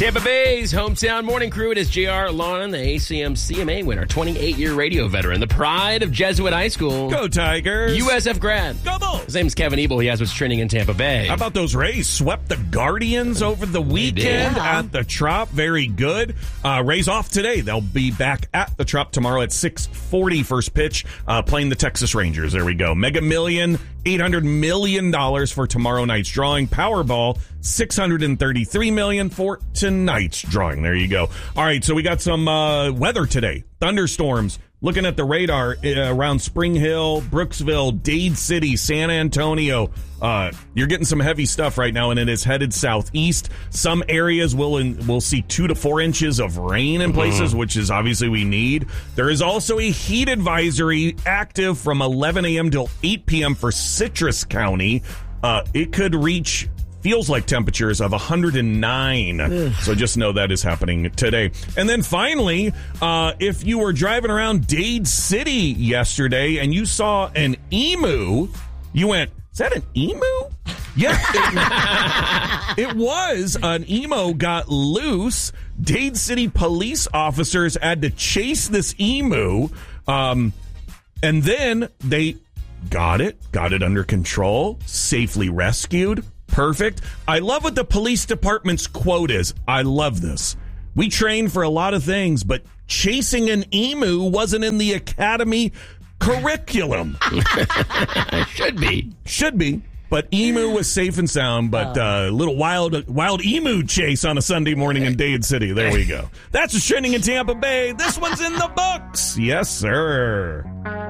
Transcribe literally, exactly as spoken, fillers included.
Tampa Bay's hometown morning crew. It is J R. Lauren, the A C M C M A winner, twenty-eight-year radio veteran, the pride of Jesuit High School. Go Tigers. U S F grad. Go Bulls. His name's Kevin Ebel. He has what's trending in Tampa Bay. How about those Rays? Swept the Guardians over the weekend Yeah. at the Trop. Very good. Uh, Rays off today. They'll be back at the Trop tomorrow at six forty first pitch, uh, playing the Texas Rangers. There we go. Mega Million, eight hundred million dollars for tomorrow night's drawing. Powerball, six hundred thirty-three million dollars for tonight's drawing. There you go. All right, so we got some uh, weather today. Thunderstorms. Looking at the radar uh, around Spring Hill, Brooksville, Dade City, San Antonio. Uh, you're getting some heavy stuff right now, and it is headed southeast. Some areas will in, will see two to four inches of rain in places, mm-hmm. which is obviously we need. There is also a heat advisory active from eleven a.m. till eight p.m. for Citrus County. Uh, it could reach feels like temperatures of one hundred nine. Ugh. So just know that is happening today. And then finally, uh, if you were driving around Dade City yesterday and you saw an emu, you went, is that an emu? Yeah, it, it was. An emu got loose. Dade City police officers had to chase this emu. Um, and then they got it, got it under control, safely rescued. Perfect. I love what the police department's quote is. I love this. We train for a lot of things, but chasing an emu wasn't in the academy curriculum. Should be. Should be. But emu was safe and sound, but a uh, little wild wild emu chase on a Sunday morning in Dade City. There we go. That's what's trending in Tampa Bay. This one's in the books. Yes, sir.